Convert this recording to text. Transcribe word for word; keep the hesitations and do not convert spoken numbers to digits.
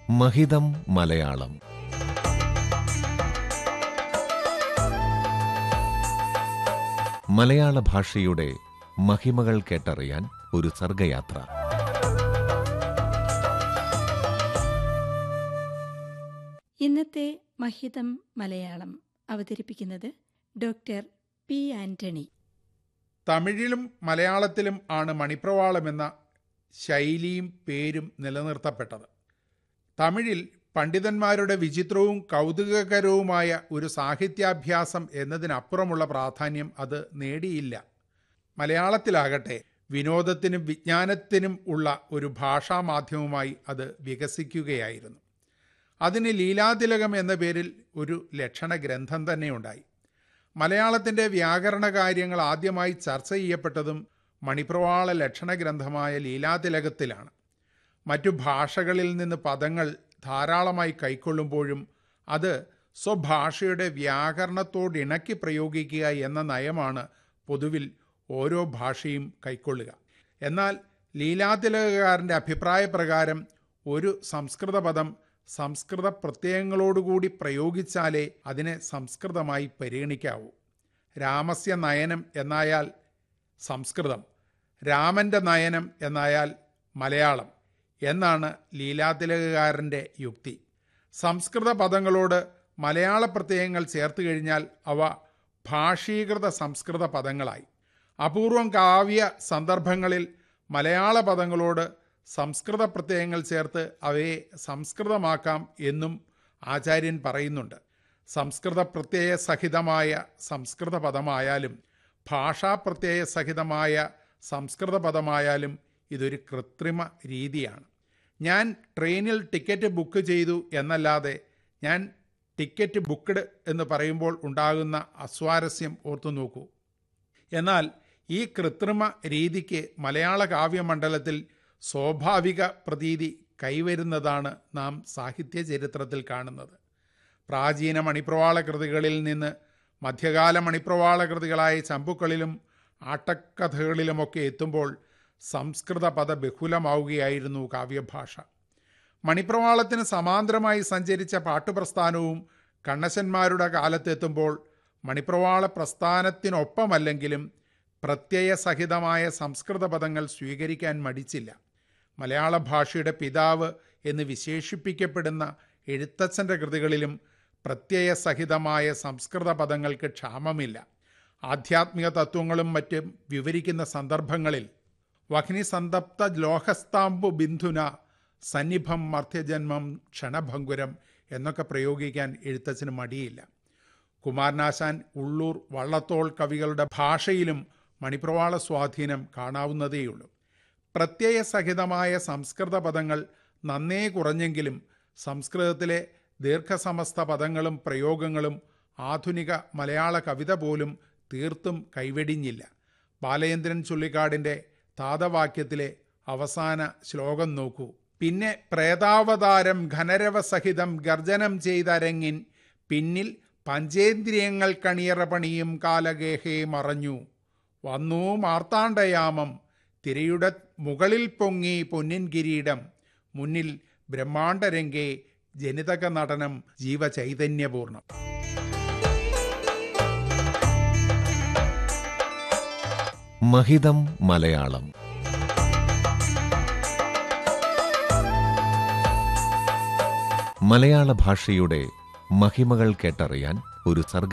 മഹിതം മലയാളം. മലയാള ഭാഷയുടെ മഹിമകൾ കേട്ടറിയാൻ ഒരു സർഗയാത്ര. ഇന്നത്തെ മഹിതം മലയാളം അവതരിപ്പിക്കുന്നത് ഡോക്ടർ പി ആന്റണി. തമിഴിലും മലയാളത്തിലും ആണ് മണിപ്രവാളമെന്ന ശൈലിയും പേരും നിലനിർത്തപ്പെട്ടത്. തമിഴിൽ പണ്ഡിതന്മാരുടെ വിചിത്രവും കൗതുകകരവുമായ ഒരു സാഹിത്യാഭ്യാസം എന്നതിനപ്പുറമുള്ള പ്രാധാന്യം അത് നേടിയില്ല. മലയാളത്തിലാകട്ടെ വിനോദത്തിനും വിജ്ഞാനത്തിനും ഉള്ള ഒരു ഭാഷാമാധ്യമമായി അത് വികസിക്കുകയായിരുന്നു. അതിന് ലീലാതിലകം എന്ന പേരിൽ ഒരു ലക്ഷണ ഗ്രന്ഥം തന്നെയുണ്ടായി. മലയാളത്തിൻ്റെ വ്യാകരണ കാര്യങ്ങൾ ആദ്യമായി ചർച്ച ചെയ്യപ്പെട്ടതും മണിപ്രവാള ലക്ഷണ ഗ്രന്ഥമായ ലീലാതിലകത്തിലാണ്. മറ്റു ഭാഷകളിൽ നിന്ന് പദങ്ങൾ ധാരാളമായി കൈക്കൊള്ളുമ്പോഴും അത് സ്വഭാഷയുടെ വ്യാകരണത്തോടിണക്കി പ്രയോഗിക്കുക എന്ന നയമാണ് പൊതുവിൽ ഓരോ ഭാഷയും കൈക്കൊള്ളുക. എന്നാൽ ലീലാതിലകകാരൻ്റെ അഭിപ്രായപ്രകാരം ഒരു സംസ്കൃത പദം സംസ്കൃത പ്രത്യയങ്ങളോടുകൂടി പ്രയോഗിച്ചാലേ അതിനെ സംസ്കൃതമായി പരിഗണിക്കാവൂ. രാമസ്യ നയനം എന്നായാൽ സംസ്കൃതം, രാമൻ്റെ നയനം എന്നായാൽ മലയാളം എന്നാണ് ലീലാതിലകകാരൻ്റെ യുക്തി. സംസ്കൃത പദങ്ങളോട് മലയാള പ്രത്യയങ്ങൾ ചേർത്ത് കഴിഞ്ഞാൽ അവ ഭാഷീകൃത സംസ്കൃത പദങ്ങളായി. അപൂർവം കാവ്യ സന്ദർഭങ്ങളിൽ മലയാള പദങ്ങളോട് സംസ്കൃത പ്രത്യയങ്ങൾ ചേർത്ത് അവയെ സംസ്കൃതമാക്കാം എന്നും ആചാര്യൻ പറയുന്നുണ്ട്. സംസ്കൃത പ്രത്യയ സഹിതമായ സംസ്കൃത പദമായാലും ഭാഷാപ്രത്യയ സഹിതമായ സംസ്കൃത പദമായാലും ഇതൊരു കൃത്രിമ രീതിയാണ്. ഞാൻ ട്രെയിനിൽ ടിക്കറ്റ് ബുക്ക് ചെയ്തു എന്നല്ലാതെ ഞാൻ ടിക്കറ്റ് ബുക്ക്ഡ് എന്ന് പറയുമ്പോൾ ഉണ്ടാകുന്ന അസ്വാരസ്യം ഓർത്തു നോക്കൂ. എന്നാൽ ഈ കൃത്രിമ രീതിക്ക് മലയാള കാവ്യമണ്ഡലത്തിൽ സ്വാഭാവിക പ്രതീതി കൈവരുന്നതാണ് നാം സാഹിത്യ ചരിത്രത്തിൽ കാണുന്നത്. പ്രാചീന മണിപ്രവാള കൃതികളിൽ നിന്ന് മധ്യകാല മണിപ്രവാള കൃതികളായ ചമ്പുക്കളിലും ആട്ടക്കഥകളിലുമൊക്കെ എത്തുമ്പോൾ സംസ്കൃത പദ ബഹുലമാവുകയായിരുന്നു കാവ്യഭാഷ. മണിപ്രവാളത്തിന് സമാന്തരമായി സഞ്ചരിച്ച പാട്ടുപ്രസ്ഥാനവും കണ്ണശന്മാരുടെ കാലത്തെത്തുമ്പോൾ മണിപ്രവാള പ്രസ്ഥാനത്തിനൊപ്പമല്ലെങ്കിലും പ്രത്യയസഹിതമായ സംസ്കൃത പദങ്ങൾ സ്വീകരിക്കാൻ മടിച്ചില്ല. മലയാള ഭാഷയുടെ പിതാവ് എന്ന് വിശേഷിപ്പിക്കപ്പെടുന്ന എഴുത്തച്ഛൻ്റെ കൃതികളിലും പ്രത്യയസഹിതമായ സംസ്കൃത പദങ്ങൾക്ക് ക്ഷാമമില്ല. ആധ്യാത്മിക തത്വങ്ങളും മറ്റും വിവരിക്കുന്ന സന്ദർഭങ്ങളിൽ വഹ്നിസന്തപ്ത ലോഹസ്താംബു ബിന്ധുന സന്നിഭം മർത്യജന്മം ക്ഷണഭങ്കുരം എന്നൊക്കെ പ്രയോഗിക്കാൻ എഴുത്തച്ഛന് മടിയില്ല. കുമാരനാശാൻ, ഉള്ളൂർ, വള്ളത്തോൾ കവികളുടെ ഭാഷയിലും മണിപ്രവാള സ്വാധീനം കാണാവുന്നതേയുള്ളൂ. പ്രത്യയസഹിതമായ സംസ്കൃത പദങ്ങൾ നന്നേ കുറഞ്ഞെങ്കിലും സംസ്കൃതത്തിലെ ദീർഘസമസ്ത പദങ്ങളും പ്രയോഗങ്ങളും ആധുനിക മലയാള കവിത പോലും തീർത്തും കൈവെടിഞ്ഞില്ല. ബാലചന്ദ്രൻ ചുള്ളിക്കാടിൻ്റെ താതവാക്യത്തിലെ അവസാന ശ്ലോകം നോക്കൂ. പിന്നെ പ്രേതാവതാരം ഘനരവസഹിതം ഗർജനം ചെയ്തരങ്ങിൻ പിന്നിൽ പഞ്ചേന്ദ്രിയങ്ങൾ കണിയറ പണിയും കാലഗേഹേ മറഞ്ഞു വന്നു മാർത്താണ്ഡയാമം തിരയുടെ മുകളിൽ പൊങ്ങി പൊന്നിൻ കിരീടം മുന്നിൽ ബ്രഹ്മാണ്ഡരംഗേ ജനിതക നടനം ജീവചൈതന്യപൂർണം. മഹിതം മലയാളം. മലയാള ഭാഷയുടെ മഹിമകൾ കേട്ടറിയാൻ ഒരു സർഗ